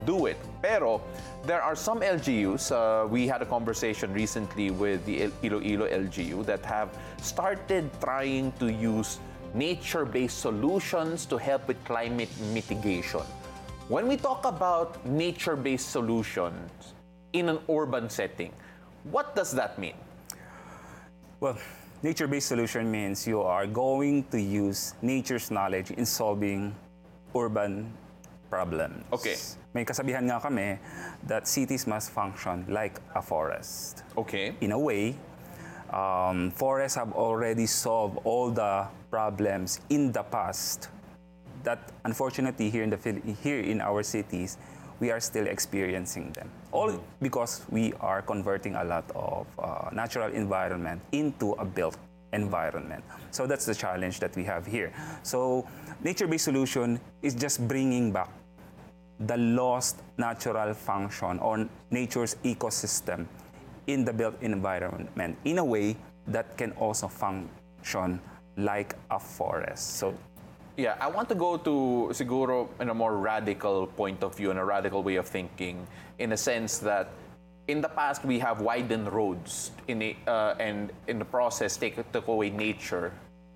do it. Pero there are some LGUs, we had a conversation recently with the Iloilo LGU that have started trying to use nature-based solutions to help with climate mitigation. When we talk about nature-based solutions in an urban setting, what does that mean? Well, nature-based solution means you are going to use nature's knowledge in solving urban problems. Okay. May kasabihan nga kami that cities must function like a forest. Okay. In a way, forests have already solved all the problems in the past that unfortunately here in our cities, we are still experiencing them. All because we are converting a lot of natural environment into a built environment. So that's the challenge that we have here. So nature-based solution is just bringing back the lost natural function or nature's ecosystem in the built environment in a way that can also function like a forest. So yeah, I want to go to siguro in a more radical point of view and a radical way of thinking, in a sense that in the past we have widened roads and in the process took away nature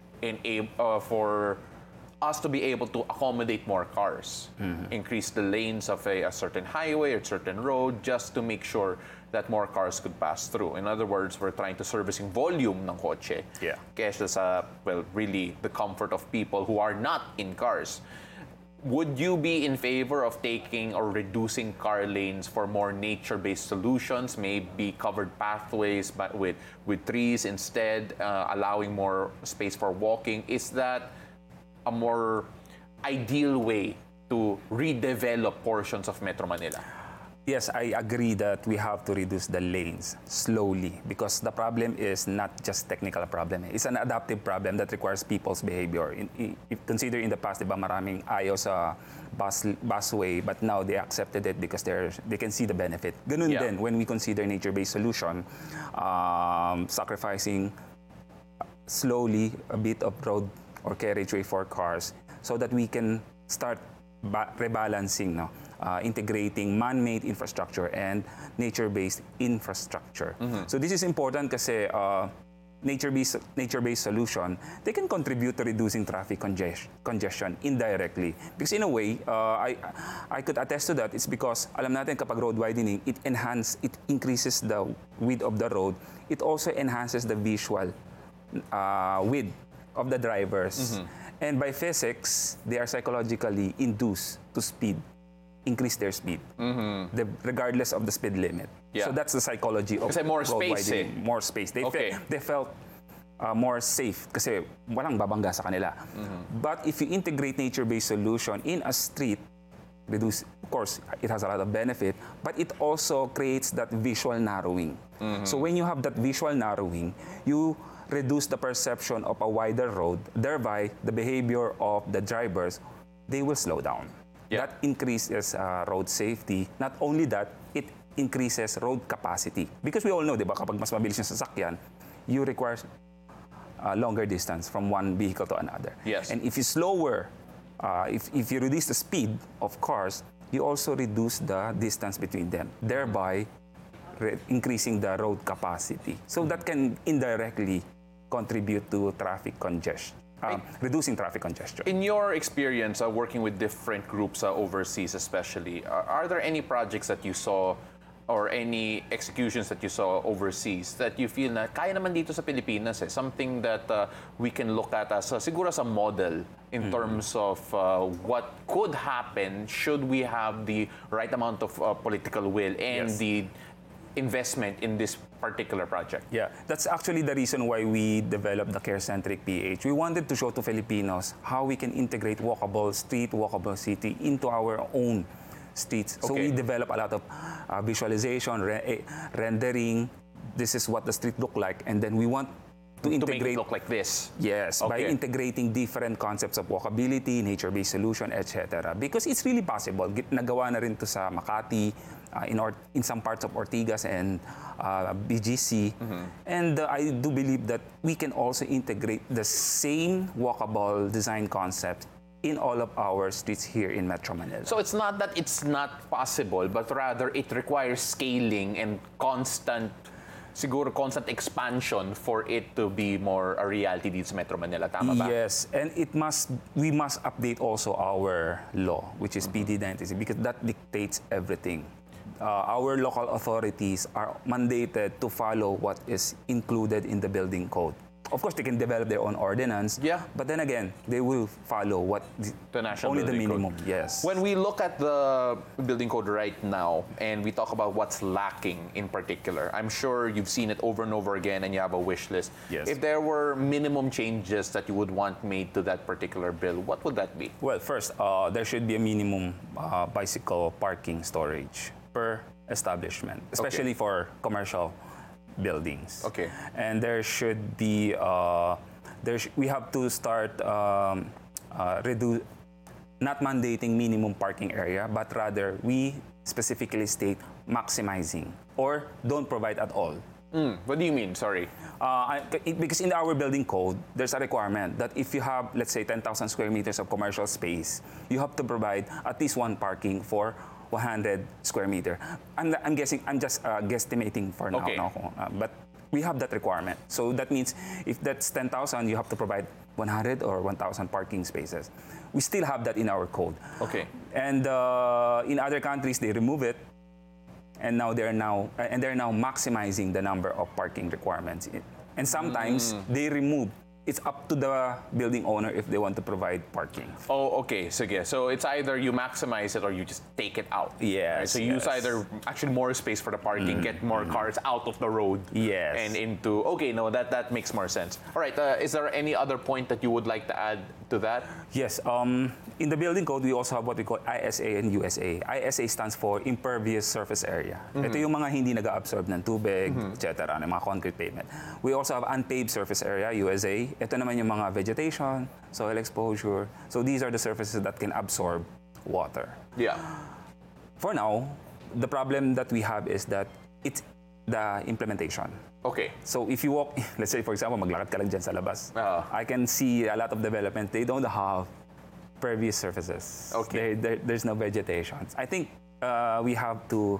for us to be able to accommodate more cars, increase the lanes of a certain highway or certain road just to make sure that more cars could pass through. In other words, we're trying to servicing volume ng kotse. Yeah. Kesa sa, well, really the comfort of people who are not in cars. Would you be in favor of taking or reducing car lanes for more nature-based solutions, maybe covered pathways but with trees instead, allowing more space for walking? Is that a more ideal way to redevelop portions of Metro Manila? yes, I agree that we have to reduce the lanes slowly because the problem is not just technical problem. It's an adaptive problem that requires people's behavior. If consider in the past, diba, maraming ayaw sa busway, but now they accepted it because they can see the benefit. Ganun din when we consider nature-based solution, sacrificing slowly a bit of road or carriageway for cars so that we can start rebalancing, integrating man-made infrastructure and nature-based infrastructure. So this is important kasi nature-based solution, they can contribute to reducing traffic congestion indirectly. Because in a way, I could attest to that. It's because alam natin kapag road widening, it increases the width of the road. It also enhances the visual width of the drivers. And by physics, they are psychologically induced to increase their speed, regardless of the speed limit. So that's the psychology of kasi more road space widening. More space. They felt more safe kasi walang babangga sa kanila. But if you integrate nature-based solution in a street, of course, it has a lot of benefit, but it also creates that visual narrowing. So when you have that visual narrowing, you reduce the perception of a wider road, thereby the behavior of the drivers, they will slow down. That increases road safety. Not only that, it increases road capacity. Because we all know, di ba, kapag mas mabilis yung sasakyan, you require a longer distance from one vehicle to another. And if you slower, if you reduce the speed of cars, you also reduce the distance between them, thereby increasing the road capacity. So that can indirectly contribute to traffic congestion. Reducing traffic congestion. In your experience working with different groups overseas especially, are there any projects that you saw or any executions that you saw overseas that you feel na kaya naman dito sa Pilipinas, something that we can look at as siguro as a model in terms of what could happen should we have the right amount of political will and the investment in this particular project? Yeah, that's actually the reason why we developed the Care-Centric PH. We wanted to show to Filipinos how we can integrate walkable street, walkable city into our own streets. So we develop a lot of visualization, rendering. This is what the street look like, and then we want to integrate, make it look like this. Yes, by integrating different concepts of walkability, nature-based solution, etc. Because it's really possible. Nagawa na rin to sa Makati, in some parts of Ortigas and BGC. And I do believe that we can also integrate the same walkable design concept in all of our streets here in Metro Manila. So it's not that it's not possible, but rather it requires scaling and constant expansion for it to be more a reality dito sa Metro Manila. Tama ba? Yes, and we must update also our law, which is PD 96, because that dictates everything. Our local authorities are mandated to follow what is included in the building code. Of course, they can develop their own ordinance. Yeah. But then again, they will follow The national only the building code. minimum. Yes. When we look at the building code right now and we talk about what's lacking in particular, I'm sure you've seen it over and over again and you have a wish list. Yes. If there were minimum changes that you would want made to that particular bill, what would that be? Well, first, there should be a minimum bicycle parking storage per establishment, especially for commercial buildings. Okay. And there should be, we have to start not mandating minimum parking area, but rather we specifically state maximizing or don't provide at all. What do you mean? Sorry. Because in our building code, there's a requirement that if you have, let's say, 10,000 square meters of commercial space, you have to provide at least one parking for 100 square meter. I'm guessing, I'm just guesstimating for now. Okay. But we have that requirement. So that means if that's 10,000, you have to provide 100 or 1,000 parking spaces. We still have that in our code. Okay. And in other countries, they remove it. And now they're now maximizing the number of parking requirements. And sometimes they remove. It's up to the building owner if they want to provide parking. Oh, okay. So it's either you maximize it or you just take it out. Yes. Right? So you use either actually more space for the parking, get more cars out of the road. Yes. And into, okay, no, that makes more sense. All right. Is there any other point that you would like to add to that? Yes. In the building code, we also have what we call ISA and USA. ISA stands for impervious surface area. Ito yung mga hindi nag-absorb ng tubig, etc., ng mga concrete pavement. We also have unpaved surface area, USA. Ito naman yung mga vegetation, soil exposure. So these are the surfaces that can absorb water. Yeah. For now, the problem that we have is that it's the implementation. Okay. So if you walk, let's say for example, maglakad ka lang dyan sa labas. I can see a lot of development. They don't have pervious surfaces. Okay. There's no vegetation. I think we have to,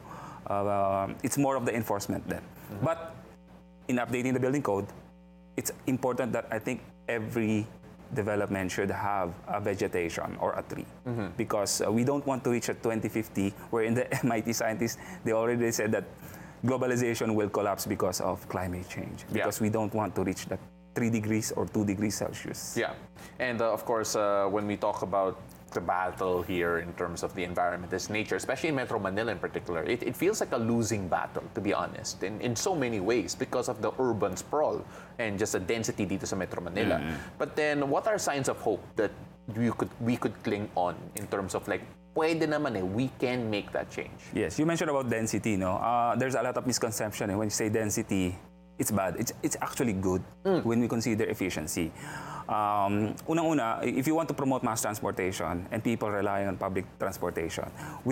it's more of the enforcement then. But in updating the building code, it's important that I think every development should have a vegetation or a tree. Because we don't want to reach at 2050, where in the MIT scientists, they already said that globalization will collapse because of climate change. Because we don't want to reach that 3 degrees or 2 degrees Celsius. Yeah. And of course, when we talk about the battle here in terms of the environment is nature, especially in Metro Manila in particular, it feels like a losing battle, to be honest, in so many ways because of the urban sprawl and just the density dito sa Metro Manila. But then, what are signs of hope that we could cling on in terms of like, pwede naman we can make that change? Yes, you mentioned about density, no? There's a lot of misconception when you say density, it's bad. It's actually good when we consider efficiency. Unang-una, if you want to promote mass transportation and people relying on public transportation,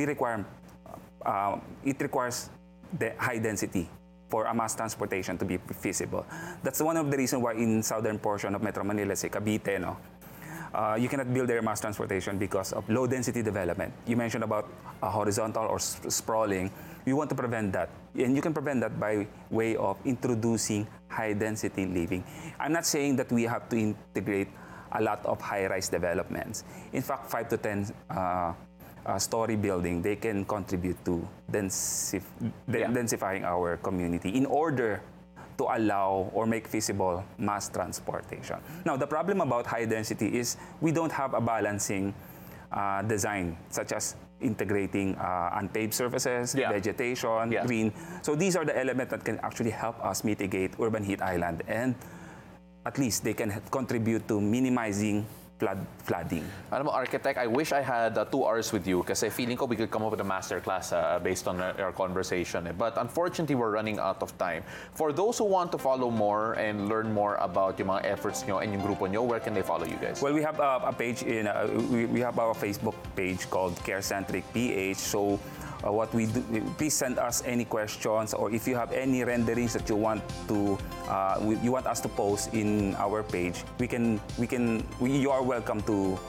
it requires the high density for a mass transportation to be feasible. That's one of the reasons why in southern portion of Metro Manila, say Cavite, no, you cannot build their mass transportation because of low density development. You mentioned about horizontal or sprawling. We want to prevent that. And you can prevent that by way of introducing high density living. I'm not saying that we have to integrate a lot of high-rise developments. In fact, 5 to 10 story building, they can contribute to densifying our community in order to allow or make feasible mass transportation. Now, the problem about high density is we don't have a balancing design, such as integrating unpaved surfaces, vegetation, green. So these are the elements that can actually help us mitigate urban heat island, and at least they can contribute to minimizing flooding. Alam mo, architect, I wish I had 2 hours with you kasi feeling ko we could come up with a masterclass based on our conversation. But unfortunately, we're running out of time. For those who want to follow more and learn more about yung mga efforts nyo and yung grupo nyo, where can they follow you guys? Well, we have a page in, we have our Facebook page called CareCentric PH. So what we do, please send us any questions, or if you have any renderings that you want to you want us to post in our page, you are welcome to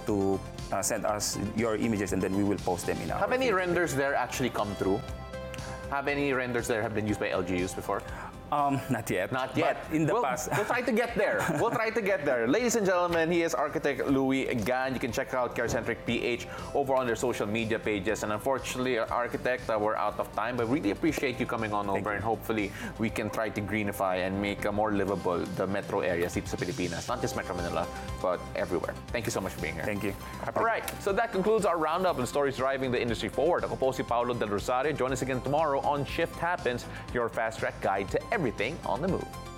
to send us your images, and then we will post them in our. Have any renders there actually come through? Have any renders there have been used by LGUs before? Not yet. Not yet. But in the past. We'll try to get there. We'll try to get there. Ladies and gentlemen, he is architect Louie Gan. You can check out CareCentric PH over on their social media pages. And unfortunately, architect, we're out of time. But really appreciate you coming on over, and hopefully we can try to greenify and make more livable the metro areas dito sa Pilipinas. Not just Metro Manila, but everywhere. Thank you so much for being here. Thank you. All right, so that concludes our roundup on stories driving the industry forward. Ako po si Paolo Del Rosario. Join us again tomorrow on Shift Happens, your fast track guide to everything on the move.